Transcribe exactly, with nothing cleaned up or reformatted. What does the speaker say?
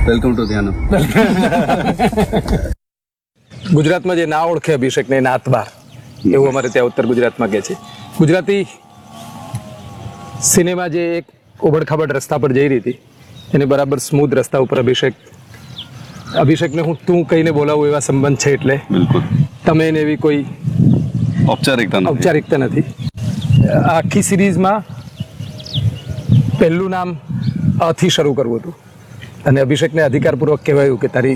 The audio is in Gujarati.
Welcome to ધ્યાનમ. ગુજરાતમાં જે ના ઓળખે અભિષેકને એ નાત બાર, એવું અમારે ત્યાં ઉત્તર ગુજરાતમાં કહે છે. ગુજરાતી સિનેમા જે એક ઉબડખાબડ રસ્તા પર જઈ રહી હતી, એને બરાબર સ્મૂથ રસ્તા ઉપર અભિષેક અભિષેકને હું તું કહીને બોલાવું એવા સંબંધ છે. એટલે બિલકુલ તમે એને એવી કોઈ ઔપચારિકતા નથી. ઔપચારિકતા નથી. આ આખી સિરીઝમાં પહેલું નામ અથી શરૂ કરવું હતું અને અભિષેકને અધિકારપૂર્વક કહેવાયું કે તારી